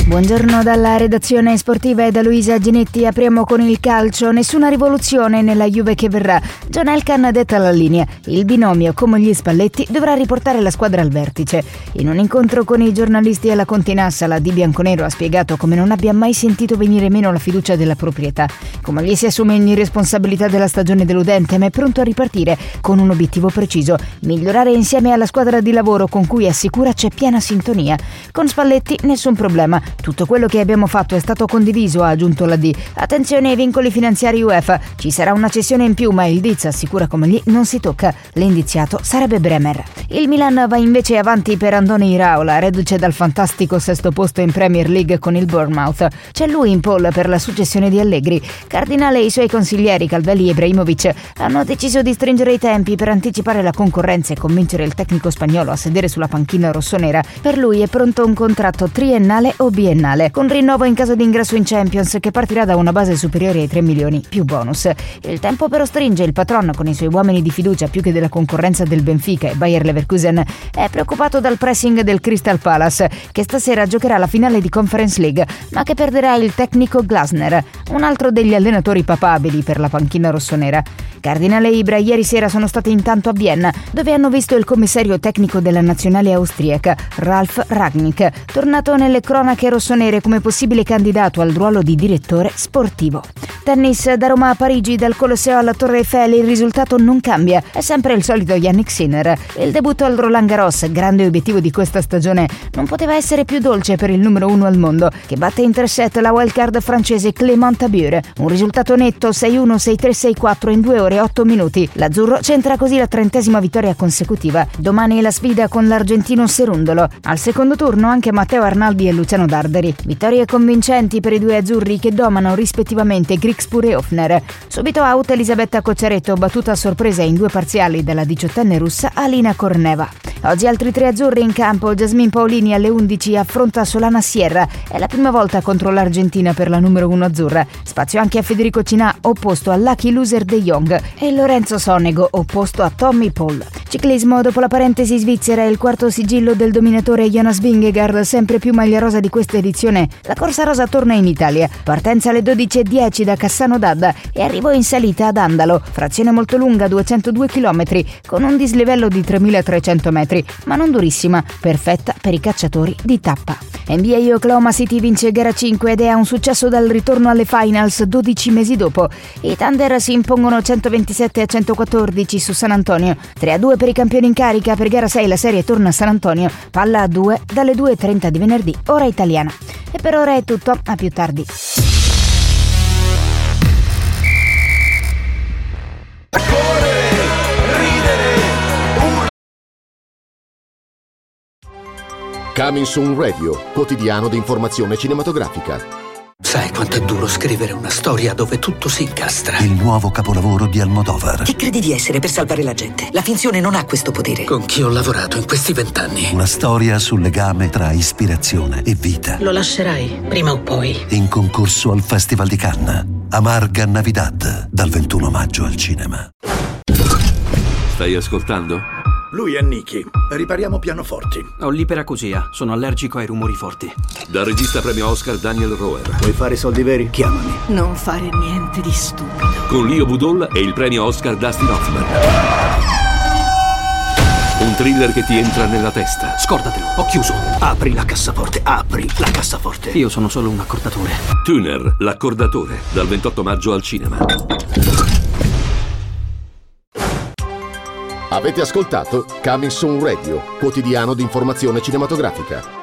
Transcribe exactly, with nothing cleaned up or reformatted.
Buongiorno dalla redazione sportiva e da Luisa Ginetti. Apriamo con il calcio. Nessuna rivoluzione nella Juve che verrà. John Elkann detta la linea. Il binomio Comogli Spalletti dovrà riportare la squadra al vertice. In un incontro con i giornalisti alla Continassa, la di bianconero ha spiegato come non abbia mai sentito venire meno la fiducia della proprietà. Comogli si assume ogni responsabilità della stagione deludente, ma è pronto a ripartire con un obiettivo preciso: migliorare insieme alla squadra di lavoro con cui assicura c'è piena sintonia. Con Spalletti nessun problema. Tutto quello che abbiamo fatto è stato condiviso, ha aggiunto la D. Attenzione ai vincoli finanziari UEFA. Ci sarà una cessione in più, ma il Diz assicura come lì non si tocca. L'indiziato sarebbe Bremer. Il Milan va invece avanti per Andoni Iraola, reduce dal fantastico sesto posto in Premier League con il Bournemouth. C'è lui in pole per la successione di Allegri. Cardinale e i suoi consiglieri Calvelli e Ibrahimovic hanno deciso di stringere i tempi per anticipare la concorrenza e convincere il tecnico spagnolo a sedere sulla panchina rossonera. Per lui è pronto un contratto triennale o biennale, con rinnovo in caso di ingresso in Champions, che partirà da una base superiore ai tre milioni più bonus. Il tempo però stringe. Il patron, con i suoi uomini di fiducia più che della concorrenza del Benfica e Bayer Leverkusen, è preoccupato dal pressing del Crystal Palace, che stasera giocherà la finale di Conference League, ma che perderà il tecnico Glasner, un altro degli allenatori papabili per la panchina rossonera. Cardinale e Ibra ieri sera sono stati intanto a Vienna, dove hanno visto il commissario tecnico della nazionale austriaca, Ralf Rangnick, tornato nelle cronache rossonere come possibile candidato al ruolo di direttore sportivo. Tennis, da Roma a Parigi, dal Colosseo alla Torre Eiffel, il risultato non cambia, è sempre il solito Jannik Sinner. Il debutto al Roland Garros, grande obiettivo di questa stagione, non poteva essere più dolce per il numero uno al mondo, che batte in tre set la wildcard francese Clément Tabure. Un risultato netto sei uno, sei tre, sei quattro in due ore e otto minuti. L'azzurro centra così la trentesima vittoria consecutiva. Domani la sfida con l'argentino Cerundolo. Al secondo turno anche Matteo Arnaldi e Luciano Darderi. Vittorie convincenti per i due azzurri, che domano rispettivamente Grigspur e Hofner. Subito out Elisabetta Cocciaretto, battuta a sorpresa in due parziali dalla diciottenne russa Alina Korneva. Oggi altri tre azzurri in campo. Jasmine Paolini alle undici affronta Solana Sierra. È la prima volta contro l'Argentina per la numero uno azzurra. Spazio anche a Federico Cinà, opposto a Lucky Loser De Jong, e Lorenzo Sonego, opposto a Tommy Paul. Ciclismo, dopo la parentesi svizzera e il quarto sigillo del dominatore Jonas Vingegaard, sempre più maglia rosa di questa edizione, la corsa rosa torna in Italia. Partenza alle dodici e dieci da Cassano d'Adda e arrivo in salita ad Andalo. Frazione molto lunga, duecentodue chilometri, con un dislivello di tremilatrecento metri, ma non durissima, perfetta per i cacciatori di tappa. N B A, Oklahoma City vince gara cinque ed è a un successo dal ritorno alle finals dodici mesi dopo. I Thunder si impongono centoventisette a centoquattordici su San Antonio. tre a due per i campioni in carica. Per gara sei la serie torna a San Antonio. Palla a due dalle due e trenta di venerdì, ora italiana. E per ora è tutto, a più tardi. Coming Soon Radio, quotidiano di informazione cinematografica. Sai quanto è duro scrivere una storia dove tutto si incastra? Il nuovo capolavoro di Almodovar. Chi credi di essere per salvare la gente? La finzione non ha questo potere. Con chi ho lavorato in questi vent'anni. Una storia sul legame tra ispirazione e vita. Lo lascerai, prima o poi. In concorso al Festival di Cannes. Amarga Navidad, dal ventuno maggio al cinema. Stai ascoltando? Lui è Nicky. Ripariamo pianoforti. Ho l'iperacusia. Sono allergico ai rumori forti. Dal regista premio Oscar Daniel Roher. Vuoi fare i soldi veri? Chiamami. Non fare niente di stupido. Con Leo Budol e il premio Oscar Dustin Hoffman. Un thriller che ti entra nella testa. Scordatelo, ho chiuso. Apri la cassaforte, apri la cassaforte. Io sono solo un accordatore. Tuner, l'accordatore. Dal ventotto maggio al cinema. Avete ascoltato Coming Soon Radio, quotidiano di informazione cinematografica.